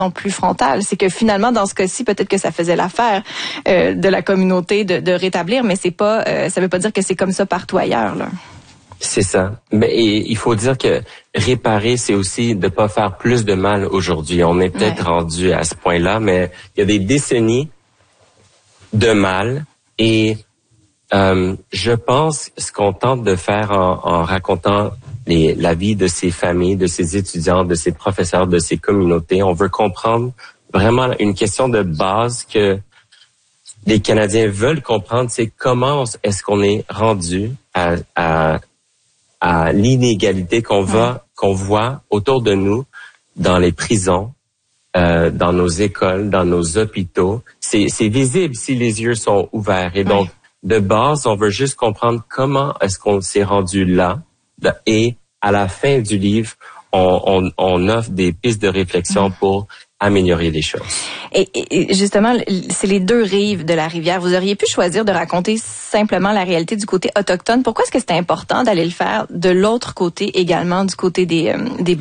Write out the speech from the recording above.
plus frontale. C'est que finalement, dans ce cas-ci, peut-être que ça faisait l'affaire de la communauté de rétablir, mais c'est pas, ça veut pas dire que c'est comme ça partout ailleurs, là. C'est ça. Mais il faut dire que réparer, c'est aussi de pas faire plus de mal aujourd'hui. On est peut-être rendu à ce point-là, mais il y a des décennies de mal et je pense ce qu'on tente de faire en racontant la vie de ces familles, de ces étudiants, de ces professeurs, de ces communautés, on veut comprendre vraiment une question de base que les Canadiens veulent comprendre, c'est comment est-ce qu'on est rendu à l'inégalité qu'on voit autour de nous dans les prisons, dans nos écoles, dans nos hôpitaux. C'est visible si les yeux sont ouverts. Et donc, de base, on veut juste comprendre comment est-ce qu'on s'est rendu là. Et à la fin du livre, on offre des pistes de réflexion pour améliorer les choses. Et justement, c'est les deux rives de la rivière. Vous auriez pu choisir de raconter simplement la réalité du côté autochtone. Pourquoi est-ce que c'était important d'aller le faire de l'autre côté également, du côté des